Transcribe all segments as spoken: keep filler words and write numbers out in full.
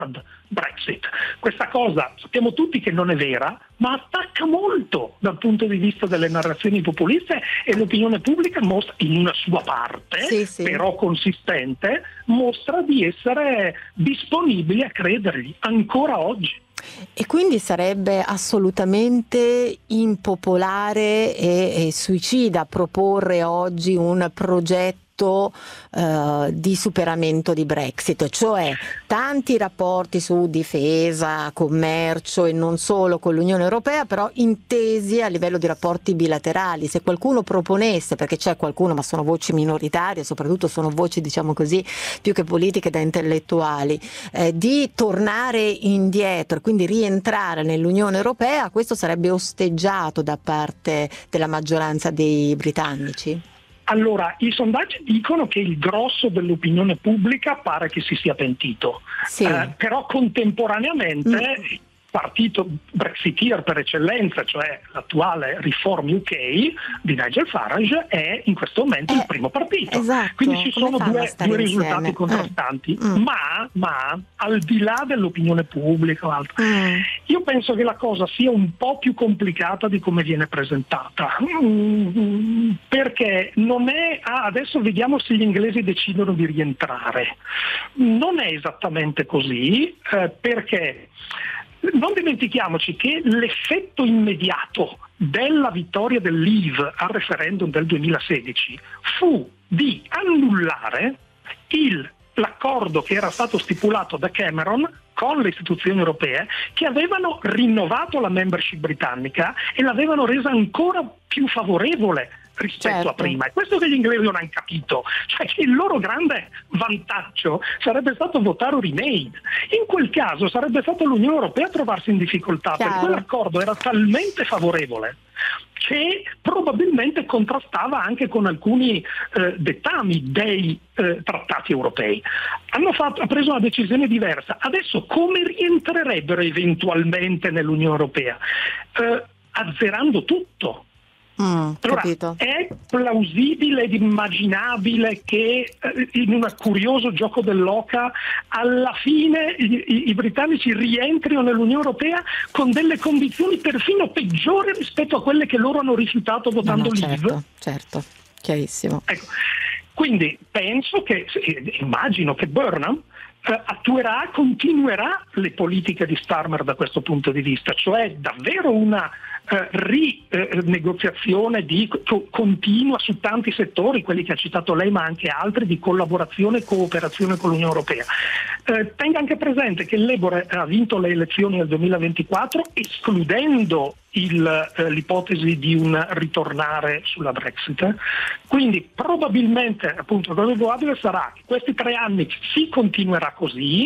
Brexit. Questa cosa sappiamo tutti che non è vera, ma attacca molto dal punto di vista delle narrazioni populiste, e l'opinione pubblica mostra, in una sua parte, sì, sì. però consistente, mostra di essere disponibili a credergli ancora oggi. E quindi sarebbe assolutamente impopolare e, e suicida proporre oggi un progetto Uh, di superamento di Brexit, cioè tanti rapporti su difesa, commercio e non solo con l'Unione Europea, però intesi a livello di rapporti bilaterali. Se qualcuno proponesse, perché c'è qualcuno, ma sono voci minoritarie, soprattutto sono voci, diciamo così, più che politiche, da intellettuali, eh, di tornare indietro e quindi rientrare nell'Unione Europea, questo sarebbe osteggiato da parte della maggioranza dei britannici? Allora, i sondaggi dicono che il grosso dell'opinione pubblica pare che si sia pentito, sì. eh, però contemporaneamente Mm. il partito brexiteer per eccellenza, cioè l'attuale Reform U K di Nigel Farage, è in questo momento eh, il primo partito. Esatto. Quindi ci Come sono due, due risultati insieme? contrastanti, Mm. Mm. ma, ma al di là dell'opinione pubblica o altro, Mm. io penso che la cosa sia un po' più complicata di come viene presentata, mm, perché non è, ah, adesso vediamo se gli inglesi decidono di rientrare. Non è esattamente così, eh, perché non dimentichiamoci che l'effetto immediato della vittoria del Leave al referendum del duemilasedici fu di annullare il, l'accordo che era stato stipulato da Cameron con le istituzioni europee, che avevano rinnovato la membership britannica e l'avevano resa ancora più favorevole rispetto certo. a prima. È questo che gli inglesi non hanno capito, cioè che il loro grande vantaggio sarebbe stato votare un remain. In quel caso sarebbe stata l'Unione Europea a trovarsi in difficoltà, Chiaro. perché quell'accordo era talmente favorevole che probabilmente contrastava anche con alcuni eh, dettami dei eh, trattati europei. Hanno fatto, ha preso una decisione diversa. Adesso come rientrerebbero eventualmente nell'Unione Europea? Eh, azzerando tutto. Mm, allora, capito. è plausibile ed immaginabile che eh, in un curioso gioco dell'oca alla fine i, i, i britannici rientrino nell'Unione Europea con delle condizioni perfino peggiori rispetto a quelle che loro hanno rifiutato votando no, no, Leave? certo, certo, chiarissimo. Ecco. Quindi penso che, immagino che Burnham eh, attuerà, continuerà le politiche di Starmer da questo punto di vista, cioè davvero una eh, rinegoziazione di co- continua su tanti settori, quelli che ha citato lei ma anche altri, di collaborazione e cooperazione con l'Unione Europea. Eh, tenga anche presente che il Labour ha vinto le elezioni nel duemilaventiquattro escludendo Il, eh, l'ipotesi di un ritornare sulla Brexit, quindi probabilmente, appunto, la cosa probabile sarà che questi tre anni si continuerà così,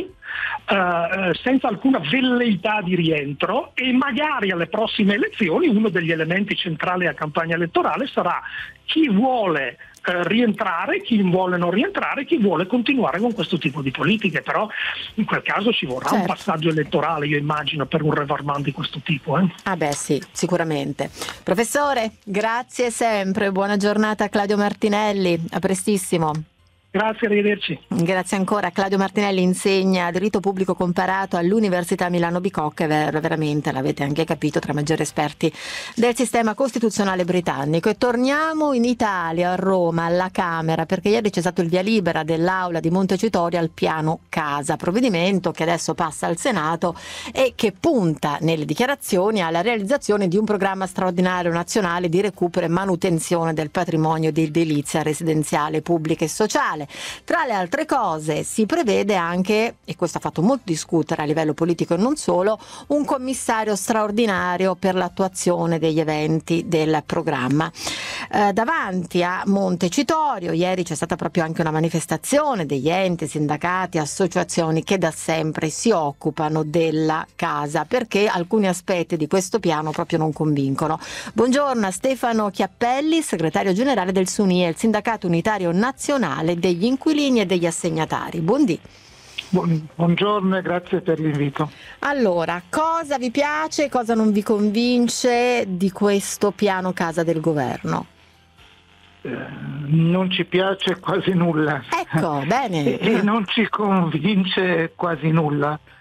eh, senza alcuna velleità di rientro, e magari alle prossime elezioni uno degli elementi centrali della campagna elettorale sarà chi vuole eh, rientrare, chi vuole non rientrare, chi vuole continuare con questo tipo di politiche. Però in quel caso ci vorrà certo. un passaggio elettorale, io immagino, per un referendum di questo tipo. Eh. Ah beh sì, sicuramente. Professore, grazie sempre, buona giornata a Claudio Martinelli, a prestissimo. Grazie, arrivederci. Grazie ancora. Claudio Martinelli insegna diritto pubblico comparato all'Università Milano Bicocca, ver- veramente l'avete anche capito, tra i maggiori esperti del sistema costituzionale britannico. E torniamo in Italia, a Roma, alla Camera, perché ieri c'è stato il via libera dell'Aula di Montecitorio al piano casa, provvedimento che adesso passa al Senato e che punta nelle dichiarazioni alla realizzazione di un programma straordinario nazionale di recupero e manutenzione del patrimonio di edilizia residenziale pubblica e sociale. Tra le altre cose si prevede anche, e questo ha fatto molto discutere a livello politico e non solo, un commissario straordinario per l'attuazione degli eventi del programma. Eh, davanti a Montecitorio ieri c'è stata proprio anche una manifestazione degli enti, sindacati, associazioni che da sempre si occupano della casa, perché alcuni aspetti di questo piano proprio non convincono. Buongiorno a Stefano Chiappelli, segretario generale del SUNIE, il sindacato unitario nazionale degli inquilini e degli assegnatari. Buondì. Buongiorno e grazie per l'invito. Allora, cosa vi piace, cosa non vi convince di questo piano casa del governo? Eh, non ci piace quasi nulla. Ecco, bene. E non ci convince quasi nulla.